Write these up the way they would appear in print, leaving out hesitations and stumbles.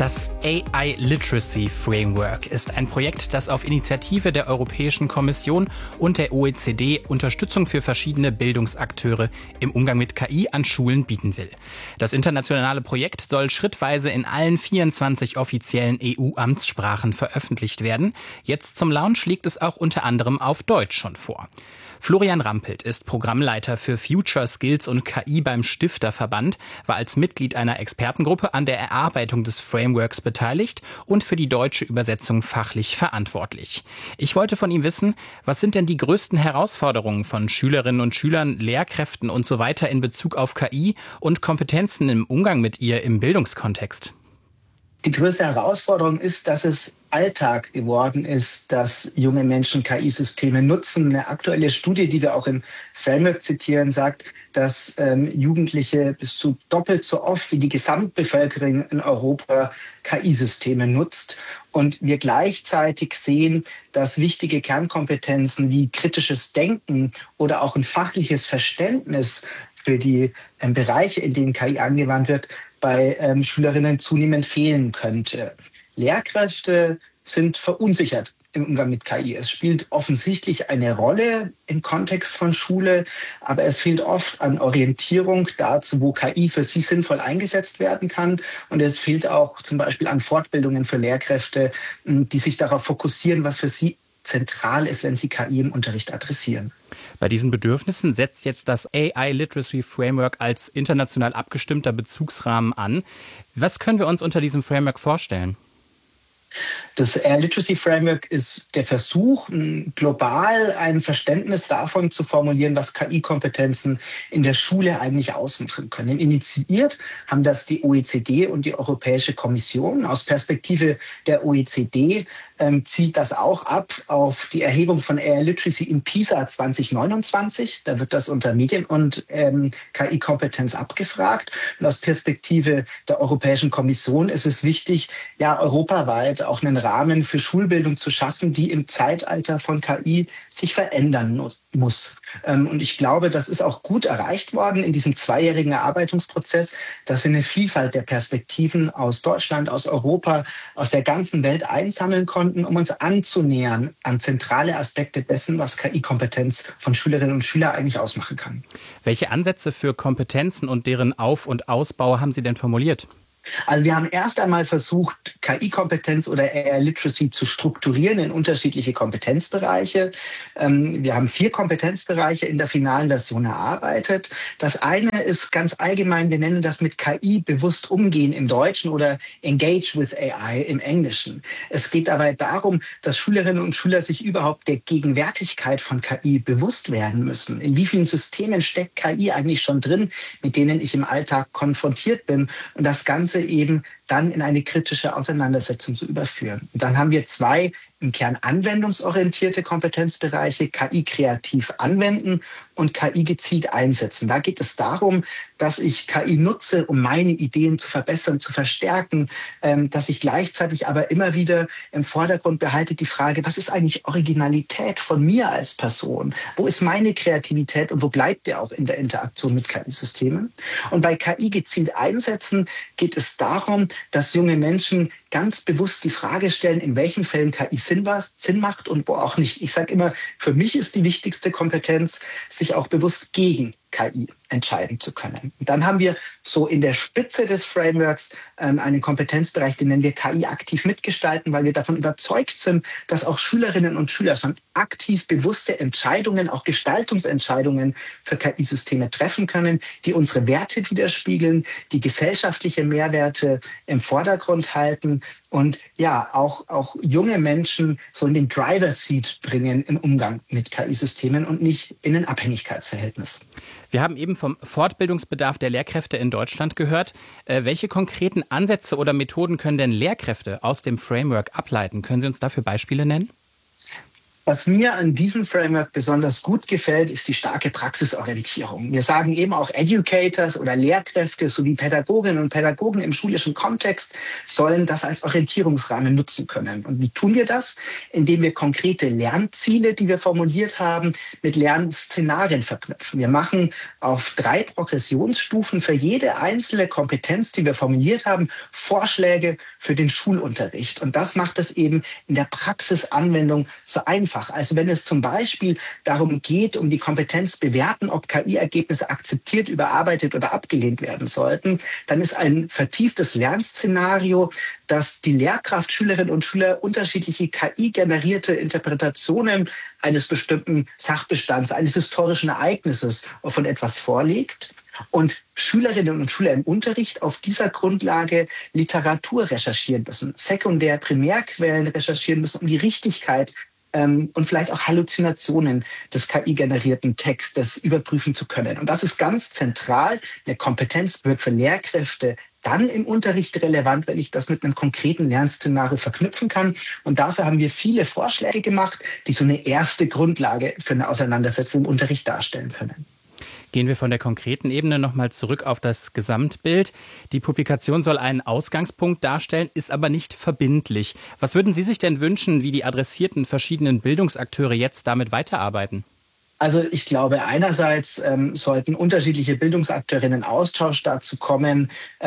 Das AI Literacy Framework ist ein Projekt, das auf Initiative der Europäischen Kommission und der OECD Unterstützung für verschiedene Bildungsakteure im Umgang mit KI an Schulen bieten will. Das internationale Projekt soll schrittweise in allen 24 offiziellen EU-Amtssprachen veröffentlicht werden. Jetzt zum Launch liegt es auch unter anderem auf Deutsch schon vor. Florian Rampelt ist Programmleiter für Future Skills und KI beim Stifterverband, war als Mitglied einer Expertengruppe an der Erarbeitung des Frameworks beteiligt und für die deutsche Übersetzung fachlich verantwortlich. Ich wollte von ihm wissen, was sind denn die größten Herausforderungen von Schülerinnen und Schülern, Lehrkräften und so weiter in Bezug auf KI und Kompetenzen im Umgang mit ihr im Bildungskontext? Die größte Herausforderung ist, dass es Alltag geworden ist, dass junge Menschen KI-Systeme nutzen. Eine aktuelle Studie, die wir auch im Framework zitieren, sagt, dass Jugendliche bis zu doppelt so oft wie die Gesamtbevölkerung in Europa KI-Systeme nutzt. Und wir gleichzeitig sehen, dass wichtige Kernkompetenzen wie kritisches Denken oder auch ein fachliches Verständnis für die Bereiche, in denen KI angewandt wird, bei Schülerinnen zunehmend fehlen könnte. Lehrkräfte sind verunsichert im Umgang mit KI. Es spielt offensichtlich eine Rolle im Kontext von Schule, aber es fehlt oft an Orientierung dazu, wo KI für sie sinnvoll eingesetzt werden kann. Und es fehlt auch zum Beispiel an Fortbildungen für Lehrkräfte, die sich darauf fokussieren, was für sie zentral ist, wenn sie KI im Unterricht adressieren. Bei diesen Bedürfnissen setzt jetzt das AI Literacy Framework als international abgestimmter Bezugsrahmen an. Was können wir uns unter diesem Framework vorstellen? Das AI Literacy Framework ist der Versuch, global ein Verständnis davon zu formulieren, was KI-Kompetenzen in der Schule eigentlich ausmachen können. Initiiert haben das die OECD und die Europäische Kommission. Aus Perspektive der OECD zielt das auch ab auf die Erhebung von AI Literacy in PISA 2029. Da wird das unter Medien- und KI-Kompetenz abgefragt. Und aus Perspektive der Europäischen Kommission ist es wichtig, ja, europaweit auch einen Rahmen für Schulbildung zu schaffen, die im Zeitalter von KI sich verändern muss. Und ich glaube, das ist auch gut erreicht worden in diesem zweijährigen Erarbeitungsprozess, dass wir eine Vielfalt der Perspektiven aus Deutschland, aus Europa, aus der ganzen Welt einsammeln konnten, um uns anzunähern an zentrale Aspekte dessen, was KI-Kompetenz von Schülerinnen und Schülern eigentlich ausmachen kann. Welche Ansätze für Kompetenzen und deren Auf- und Ausbau haben Sie denn formuliert? Also wir haben erst einmal versucht, KI-Kompetenz oder AI Literacy zu strukturieren in unterschiedliche Kompetenzbereiche. Wir haben 4 Kompetenzbereiche in der finalen Version erarbeitet. Das eine ist ganz allgemein, wir nennen das mit KI bewusst umgehen im Deutschen oder Engage with AI im Englischen. Es geht dabei darum, dass Schülerinnen und Schüler sich überhaupt der Gegenwärtigkeit von KI bewusst werden müssen. In wie vielen Systemen steckt KI eigentlich schon drin, mit denen ich im Alltag konfrontiert bin, und das Ganze eben dann in eine kritische Auseinandersetzung zu überführen. Und dann haben wir 2 im Kern anwendungsorientierte Kompetenzbereiche, KI kreativ anwenden und KI gezielt einsetzen. Da geht es darum, dass ich KI nutze, um meine Ideen zu verbessern, zu verstärken, dass ich gleichzeitig aber immer wieder im Vordergrund behalte die Frage, was ist eigentlich Originalität von mir als Person? Wo ist meine Kreativität und wo bleibt der auch in der Interaktion mit KI-Systemen? Und bei KI gezielt einsetzen geht es darum, dass junge Menschen ganz bewusst die Frage stellen, in welchen Fällen KI Sinn macht und wo auch nicht. Ich sage immer, für mich ist die wichtigste Kompetenz, sich auch bewusst gegen KI entscheiden zu können. Und dann haben wir so in der Spitze des Frameworks einen Kompetenzbereich, den nennen wir KI aktiv mitgestalten, weil wir davon überzeugt sind, dass auch Schülerinnen und Schüler schon aktiv bewusste Entscheidungen, auch Gestaltungsentscheidungen für KI-Systeme treffen können, die unsere Werte widerspiegeln, die gesellschaftliche Mehrwerte im Vordergrund halten und ja, auch junge Menschen so in den Driver's Seat bringen im Umgang mit KI-Systemen und nicht in ein Abhängigkeitsverhältnis. Wir haben eben vom Fortbildungsbedarf der Lehrkräfte in Deutschland gehört. Welche konkreten Ansätze oder Methoden können denn Lehrkräfte aus dem Framework ableiten? Können Sie uns dafür Beispiele nennen? Was mir an diesem Framework besonders gut gefällt, ist die starke Praxisorientierung. Wir sagen eben auch Educators oder Lehrkräfte sowie Pädagoginnen und Pädagogen im schulischen Kontext sollen das als Orientierungsrahmen nutzen können. Und wie tun wir das? Indem wir konkrete Lernziele, die wir formuliert haben, mit Lernszenarien verknüpfen. Wir machen auf 3 Progressionsstufen für jede einzelne Kompetenz, die wir formuliert haben, Vorschläge für den Schulunterricht. Und das macht es eben in der Praxisanwendung so einfach. Also wenn es zum Beispiel darum geht, um die Kompetenz bewerten, ob KI-Ergebnisse akzeptiert, überarbeitet oder abgelehnt werden sollten, dann ist ein vertieftes Lernszenario, dass die Lehrkraft, Schülerinnen und Schüler unterschiedliche KI-generierte Interpretationen eines bestimmten Sachbestands, eines historischen Ereignisses von etwas vorlegt. Und Schülerinnen und Schüler im Unterricht auf dieser Grundlage Literatur recherchieren müssen, Sekundär-, Primärquellen recherchieren müssen, um die Richtigkeit und vielleicht auch Halluzinationen des KI-generierten Textes überprüfen zu können. Und das ist ganz zentral. Eine Kompetenz wird für Lehrkräfte dann im Unterricht relevant, wenn ich das mit einem konkreten Lernszenario verknüpfen kann. Und dafür haben wir viele Vorschläge gemacht, die so eine erste Grundlage für eine Auseinandersetzung im Unterricht darstellen können. Gehen wir von der konkreten Ebene nochmal zurück auf das Gesamtbild. Die Publikation soll einen Ausgangspunkt darstellen, ist aber nicht verbindlich. Was würden Sie sich denn wünschen, wie die adressierten verschiedenen Bildungsakteure jetzt damit weiterarbeiten? Also ich glaube, einerseits sollten unterschiedliche Bildungsakteure in Austausch dazu kommen,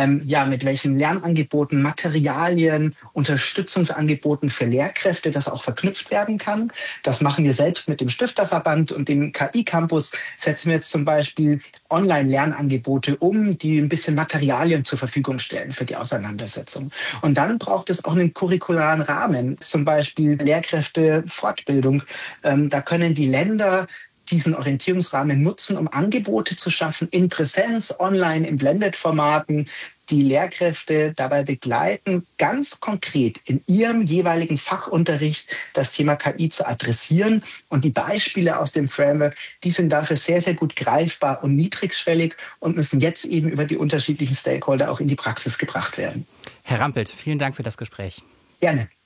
mit welchen Lernangeboten, Materialien, Unterstützungsangeboten für Lehrkräfte das auch verknüpft werden kann. Das machen wir selbst mit dem Stifterverband und dem KI-Campus. Setzen wir jetzt zum Beispiel Online-Lernangebote um, die ein bisschen Materialien zur Verfügung stellen für die Auseinandersetzung. Und dann braucht es auch einen curricularen Rahmen, zum Beispiel Lehrkräfte-Fortbildung. Da können die Länder diesen Orientierungsrahmen nutzen, um Angebote zu schaffen in Präsenz, online, in Blended-Formaten, die Lehrkräfte dabei begleiten, ganz konkret in ihrem jeweiligen Fachunterricht das Thema KI zu adressieren. Und die Beispiele aus dem Framework, die sind dafür sehr, sehr gut greifbar und niedrigschwellig und müssen jetzt eben über die unterschiedlichen Stakeholder auch in die Praxis gebracht werden. Herr Rampelt, vielen Dank für das Gespräch. Gerne.